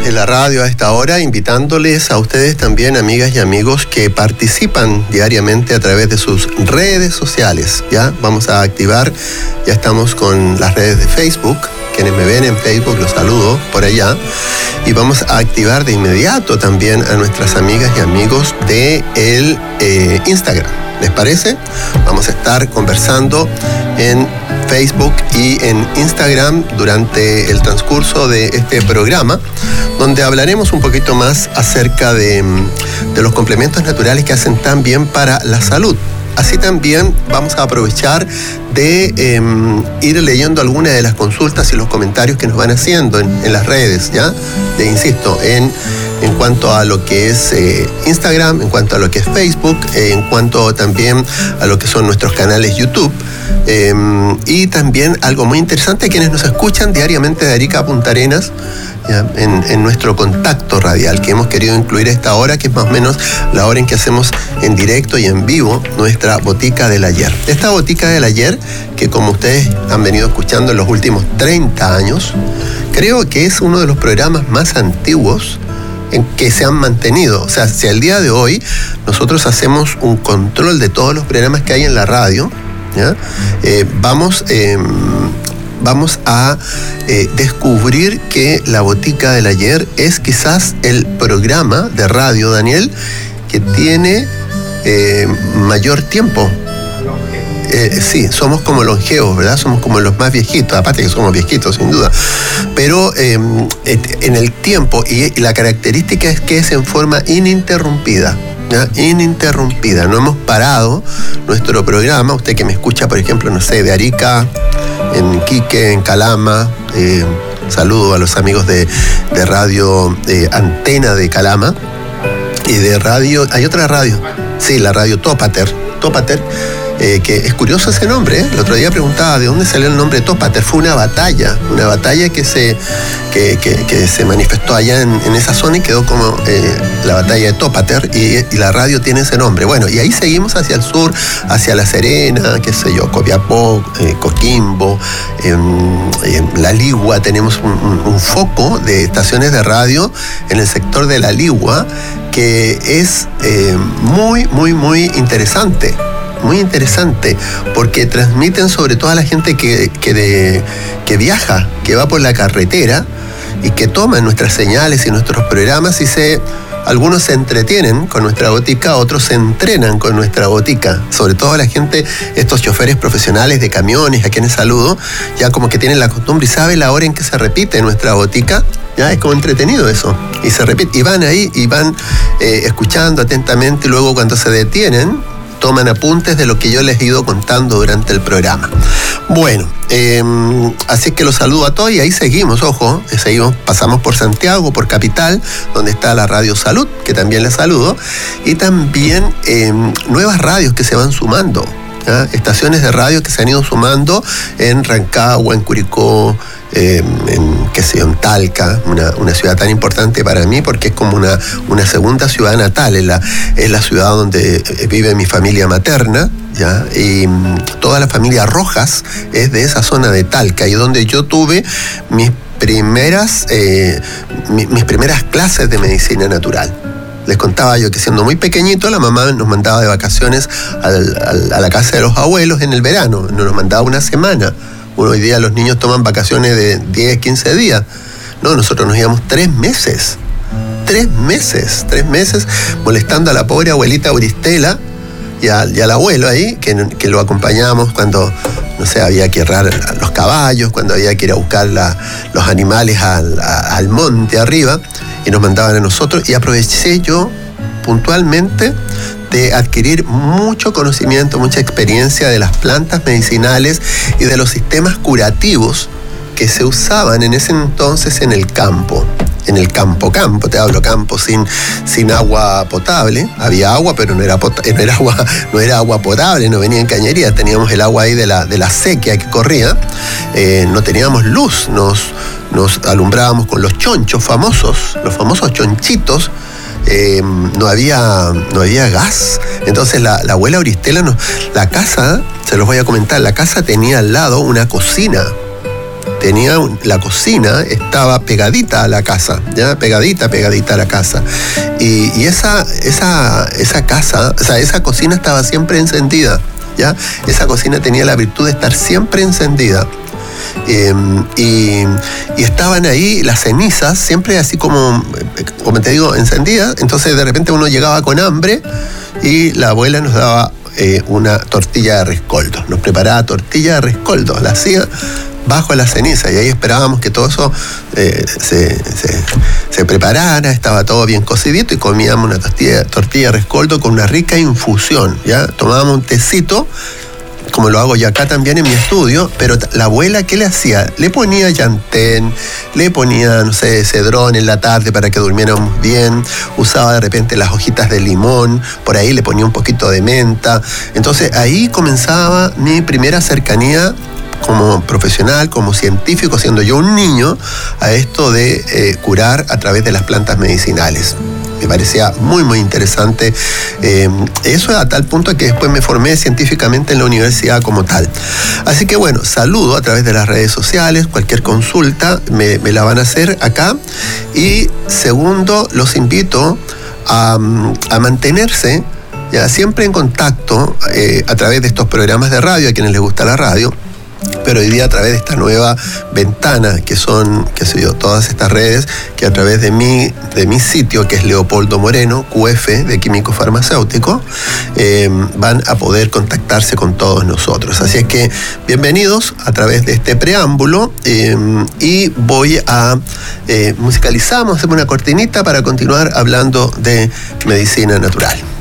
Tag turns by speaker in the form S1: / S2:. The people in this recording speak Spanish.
S1: en la radio a esta hora, invitándoles a ustedes también, amigas y amigos, que participan diariamente a través de sus redes sociales. Ya vamos a activar, ya estamos con las redes de Facebook. Quienes me ven en Facebook, los saludo por allá. Y vamos a activar de inmediato también a nuestras amigas y amigos de el Instagram. ¿Les parece? Vamos a estar conversando en Facebook y en Instagram durante el transcurso de este programa, donde hablaremos un poquito más acerca de los complementos naturales que hacen tan bien para la salud. Así también vamos a aprovechar de ir leyendo algunas de las consultas y los comentarios que nos van haciendo en las redes, ¿ya? Insisto, en cuanto a lo que es Instagram, en cuanto a lo que es Facebook, en cuanto también a lo que son nuestros canales YouTube. Y también algo muy interesante, quienes nos escuchan diariamente de Arica a Punta Arenas, en nuestro contacto radial, que hemos querido incluir a esta hora, que es más o menos la hora en que hacemos en directo y en vivo nuestra botica del ayer. Esta botica del ayer, que como ustedes han venido escuchando en los últimos 30 años, creo que es uno de los programas más antiguos en que se han mantenido. O sea, si al día de hoy nosotros hacemos un control de todos los programas que hay en la radio, ¿ya? Vamos a descubrir que la botica del ayer es quizás el programa de radio, Daniel, que tiene mayor tiempo. Sí, somos como longevos, ¿verdad? Somos como los más viejitos, aparte que somos viejitos sin duda, pero en el tiempo, y la característica es que es en forma ininterrumpida. ¿Ya? Ininterrumpida, no hemos parado nuestro programa. Usted que me escucha, por ejemplo, no sé, de Arica, en Iquique, en Calama, saludo a los amigos de Radio Antena de Calama, y de radio, hay otra radio, sí, la radio Tópater, que es curioso ese nombre, ¿eh? El otro día preguntaba de dónde salió el nombre Tópater. Fue una batalla que se manifestó allá en esa zona y quedó como la batalla de Tópater, y la radio tiene ese nombre. Bueno, y ahí seguimos hacia el sur, hacia La Serena, qué sé yo, Copiapó, Coquimbo, La Ligua. Tenemos un foco de estaciones de radio en el sector de La Ligua que es muy, muy, muy interesante. Muy interesante, porque transmiten sobre todo a la gente que viaja, que va por la carretera y que toma nuestras señales y nuestros programas, y algunos se entretienen con nuestra botica, otros se entrenan con nuestra botica. Sobre todo la gente, estos choferes profesionales de camiones, a quienes saludo, ya como que tienen la costumbre y saben la hora en que se repite nuestra botica. Ya es como entretenido eso, y se repite, y van ahí, y van escuchando atentamente, y luego cuando se detienen, toman apuntes de lo que yo les he ido contando durante el programa. Bueno, así que los saludo a todos, y ahí seguimos, ojo, pasamos por Santiago, por Capital, donde está la Radio Salud, que también les saludo, y también nuevas radios que se van sumando, ¿ya? Estaciones de radio que se han ido sumando en Rancagua, en Curicó, en Talca, una ciudad tan importante para mí porque es como una segunda ciudad natal, es la ciudad donde vive mi familia materna, ¿ya? Y toda la familia Rojas es de esa zona de Talca, y donde yo tuve mis primeras clases de medicina natural. Les contaba yo que siendo muy pequeñito, la mamá nos mandaba de vacaciones a la casa de los abuelos en el verano, nos mandaba una semana. Hoy día los niños toman vacaciones de 10, 15 días. No, nosotros nos íbamos 3 meses. 3 meses molestando a la pobre abuelita Auristela y al abuelo ahí, que lo acompañábamos cuando, no sé, había que herrar los caballos, cuando había que ir a buscar los animales al monte arriba, y nos mandaban a nosotros, y aproveché yo puntualmente de adquirir mucho conocimiento, mucha experiencia de las plantas medicinales y de los sistemas curativos que se usaban en ese entonces en el campo. En el campo, te hablo campo sin agua potable. Había agua, pero no era agua potable, no venía en cañería. Teníamos el agua ahí de la sequía que corría. No teníamos luz, nos alumbrábamos con los chonchos famosos, los famosos chonchitos. No había gas. Entonces la abuela Auristela la casa, se los voy a comentar, la casa tenía al lado una cocina. la cocina estaba pegadita a la casa, ya pegadita a la casa. Y esa casa, o sea, esa cocina estaba siempre encendida, ¿ya? Esa cocina tenía la virtud de estar siempre encendida. Y estaban ahí las cenizas, siempre así como te digo, encendidas. Entonces de repente uno llegaba con hambre y la abuela nos daba una tortilla de rescoldo. Nos preparaba tortilla de rescoldo, la hacía bajo la ceniza, y ahí esperábamos que todo eso se preparara, estaba todo bien cocidito, y comíamos una tortilla de rescoldo con una rica infusión, ¿ya? Tomábamos un tecito, como lo hago yo acá también en mi estudio, pero la abuela, ¿qué le hacía? Le ponía llantén, le ponía, no sé, cedrón en la tarde para que durmiéramos bien, usaba de repente las hojitas de limón, por ahí le ponía un poquito de menta. Entonces ahí comenzaba mi primera cercanía como profesional, como científico, siendo yo un niño, a esto de curar a través de las plantas medicinales. Me parecía muy, muy interesante. Eso a tal punto que después me formé científicamente en la universidad como tal. Así que bueno, saludo a través de las redes sociales. Cualquier consulta me la van a hacer acá. Y segundo, los invito a mantenerse ya siempre en contacto a través de estos programas de radio, a quienes les gusta la radio, pero hoy día a través de esta nueva ventana que son, qué sé yo, todas estas redes, que a través de mi sitio, que es Leopoldo Moreno, QF, de Químico Farmacéutico, van a poder contactarse con todos nosotros. Así es que bienvenidos a través de este preámbulo, y voy a musicalizamos, hacemos una cortinita para continuar hablando de medicina natural.